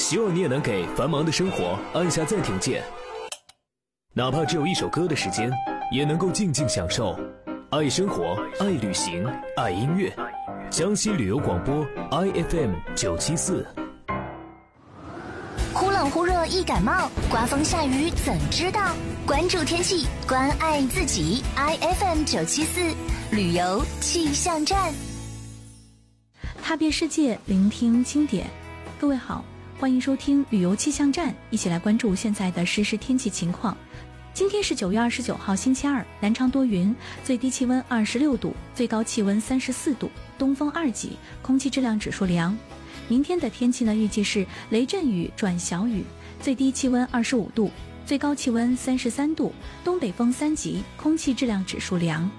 希望你也能给繁忙的生活按下暂停键，哪怕只有一首歌的时间，也能够静静享受。爱生活，爱旅行，爱音乐。江西旅游广播 IFM 974。 忽冷忽热易感冒，刮风下雨怎知道？关注天气，关爱自己。IFM 974旅游气象站， 踏遍世界，聆听经典。各位好，欢迎收听旅游气象站，一起来关注现在的实时天气情况。今天是9月29号星期二，南昌多云，最低气温26度，最高气温34度，东风2级，空气质量指数良。明天的天气呢，预计是雷阵雨转小雨，最低气温25度，最高气温33度，东北风3级，空气质量指数良。